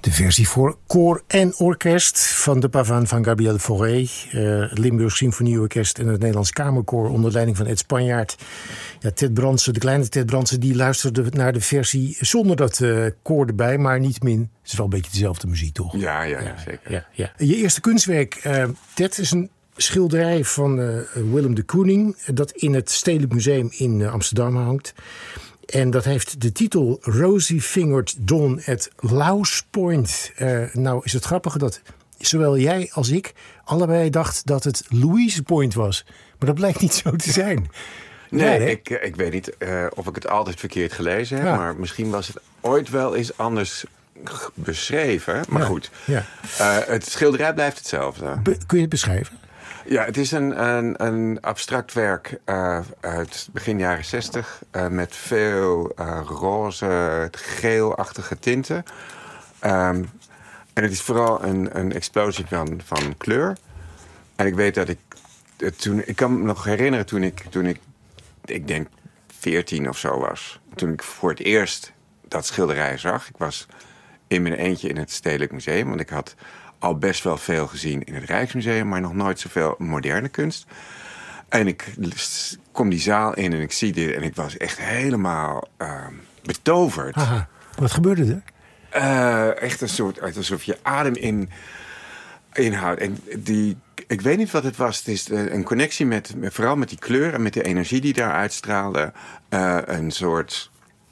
De versie voor koor en orkest van de Pavane van Gabriel Fauré, het Limburg Symfonieorkest en het Nederlands Kamerkoor onder leiding van Ed Spanjaard. Ja, Ted Brandsen, de kleine Ted Brandsen, die luisterde naar de versie zonder dat koor erbij, maar niettemin, het is wel een beetje dezelfde muziek, toch? Ja, zeker. Ja. Je eerste kunstwerk, Ted, is een schilderij van Willem de Kooning, dat in het Stedelijk Museum in Amsterdam hangt. En dat heeft de titel Rosy Fingered Dawn at Laus Point. Nou is het grappige dat zowel jij als ik allebei dacht dat het Louise Point was. Maar dat blijkt niet zo te zijn. Nee, ik weet niet of ik het altijd verkeerd gelezen heb. Ja. Maar misschien was het ooit wel eens anders beschreven. Maar goed, het schilderij blijft hetzelfde. Kun je het beschrijven? Ja, het is een abstract werk uit begin jaren 60... met veel roze, geelachtige tinten. En het is vooral een explosie van kleur. En ik weet dat ik kan me nog herinneren toen ik denk 14 of zo was. Toen ik voor het eerst dat schilderij zag. Ik was in mijn eentje in het Stedelijk Museum, want ik had al best wel veel gezien in het Rijksmuseum, maar nog nooit zoveel moderne kunst. En ik kom die zaal in en ik zie dit en ik was echt helemaal betoverd. Aha. Wat gebeurde er? Echt een soort, alsof je adem inhoudt. En ik weet niet wat het was. Het is een connectie vooral met die kleur en met de energie die daar uitstraalde. Een soort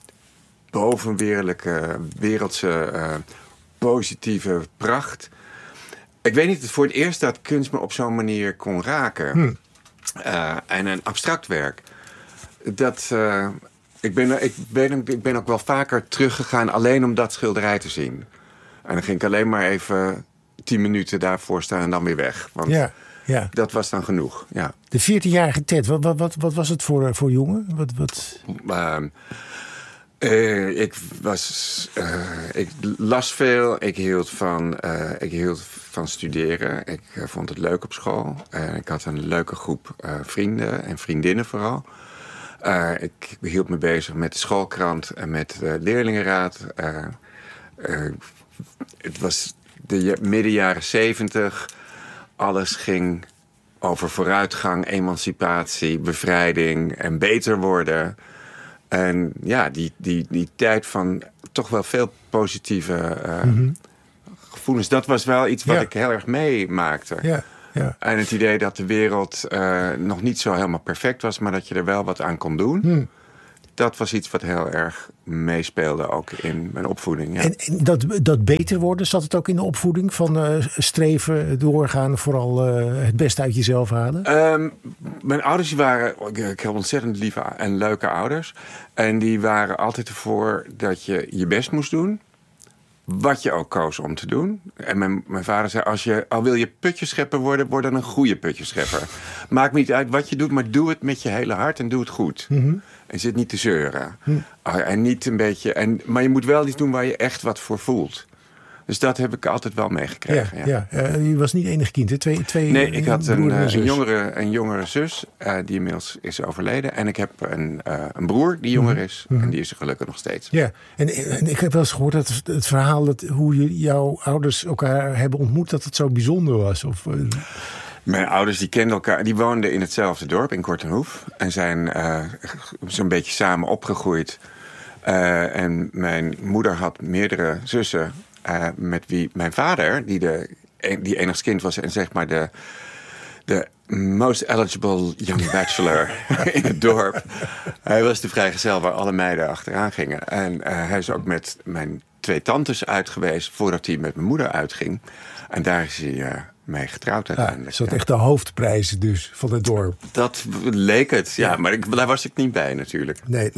wereldse positieve pracht. Ik weet niet, het voor het eerst dat kunst me op zo'n manier kon raken. En een abstract werk. Ik ben ook wel vaker teruggegaan alleen om dat schilderij te zien. En dan ging ik alleen maar even 10 minuten daarvoor staan en dan weer weg. Want dat was dan genoeg. Ja. De 14-jarige Ted, wat was het voor jongen? Ik las veel. Ik hield van studeren. Ik vond het leuk op school. Ik had een leuke groep vrienden en vriendinnen vooral. Ik hield me bezig met de schoolkrant en met de leerlingenraad. Het was de midden jaren 70. Alles ging over vooruitgang, emancipatie, bevrijding en beter worden. En ja, die tijd van toch wel veel positieve gevoelens. Dat was wel iets wat ik heel erg meemaakte. Ja. En het idee dat de wereld nog niet zo helemaal perfect was, maar dat je er wel wat aan kon doen. Dat was iets wat heel erg meespeelde ook in mijn opvoeding. Ja. En dat beter worden, zat het ook in de opvoeding? Van streven, doorgaan, vooral het beste uit jezelf halen? Mijn ouders ik heb ontzettend lieve en leuke ouders. En die waren altijd ervoor dat je je best moest doen. Wat je ook koos om te doen. En mijn vader zei, al wil je putjeschepper worden, word dan een goede putjeschepper. Maakt niet uit wat je doet, maar doe het met je hele hart en doe het goed. En zit niet te zeuren. En niet een beetje. Maar je moet wel iets doen waar je echt wat voor voelt. Dus dat heb ik altijd wel meegekregen. Je was niet enig kind, hè? Twee nee, ik had een jongere zus die inmiddels is overleden. En ik heb een broer die jonger is. En die is er gelukkig nog steeds. Ja, en ik heb wel eens gehoord dat het verhaal hoe jouw ouders elkaar hebben ontmoet, dat het zo bijzonder was. Mijn ouders die kenden elkaar, die woonden in hetzelfde dorp in Kortenhoef. En zijn zo'n beetje samen opgegroeid. En mijn moeder had meerdere zussen. Met wie mijn vader, die enigst kind was en zeg maar de most eligible young bachelor in het dorp. Hij was de vrijgezel waar alle meiden achteraan gingen. En hij is ook met mijn 2 tantes uit geweest voordat hij met mijn moeder uitging. En daar is hij mee getrouwd uiteindelijk. Is dat echt de hoofdprijzen dus van het dorp? Dat leek het, maar daar was ik niet bij natuurlijk. Nee.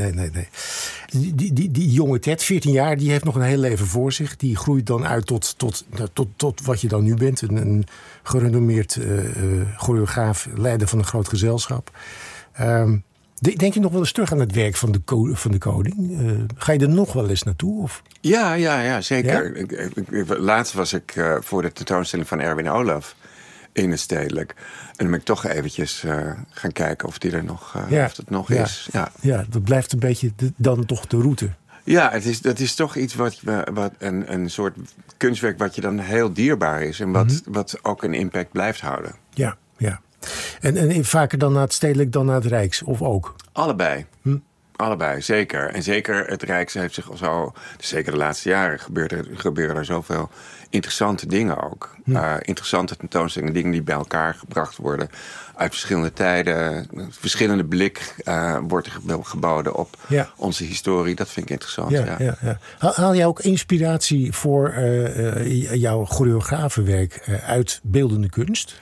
Die jonge Ted, 14 jaar, die heeft nog een heel leven voor zich. Die groeit dan uit tot wat je dan nu bent. Een gerenommeerd choreograaf, leider van een groot gezelschap. Denk je nog wel eens terug aan het werk van de koning? Ga je er nog wel eens naartoe? Of? Ja, zeker. Ja? Laatst was ik voor de tentoonstelling van Erwin Olaf in het Stedelijk. En dan ben ik toch eventjes gaan kijken of die er nog, of het nog is. Ja, dat blijft een beetje dan toch de route. Ja, dat is toch iets wat een soort kunstwerk wat je dan heel dierbaar is. En wat ook een impact blijft houden. Ja, ja. En vaker dan naar het stedelijk dan naar het Rijks, of ook? Allebei. Allebei, zeker. En zeker het Rijks heeft zich zo... Zeker de laatste jaren gebeuren er zoveel interessante dingen ook. Interessante tentoonstellingen, dingen die bij elkaar gebracht worden... uit verschillende tijden. Verschillende blik wordt er geboden op onze historie. Dat vind ik interessant, ja. Haal jij ook inspiratie voor jouw choreografenwerk uit beeldende kunst?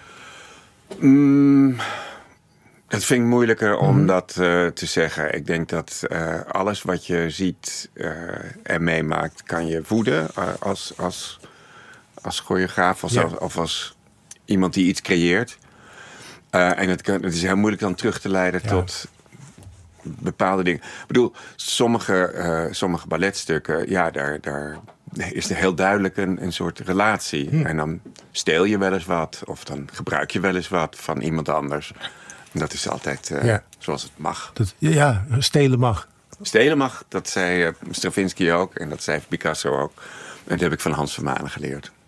Dat vind ik moeilijker om dat te zeggen. Ik denk dat alles wat je ziet en meemaakt... kan je voeden als choreograaf of als iemand die iets creëert. En het is heel moeilijk dan terug te leiden tot bepaalde dingen. Ik bedoel, sommige balletstukken... daar is er heel duidelijk een soort relatie. En dan steel je wel eens wat... of dan gebruik je wel eens wat van iemand anders... Dat is altijd zoals het mag. Stelen mag. Stelen mag, dat zei Stravinsky ook. En dat zei Picasso ook. En dat heb ik van Hans Vermanen geleerd.